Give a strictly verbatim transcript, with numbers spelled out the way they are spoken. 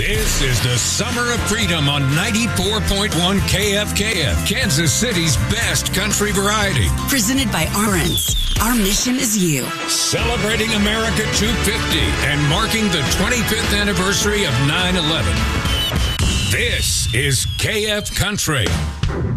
This is the Summer of Freedom on ninety-four point one K F K F, Kansas City's best country variety. Presented by Arends. Our mission is you. Celebrating America two fifty and marking the twenty-fifth anniversary of nine eleven. This is K F Country.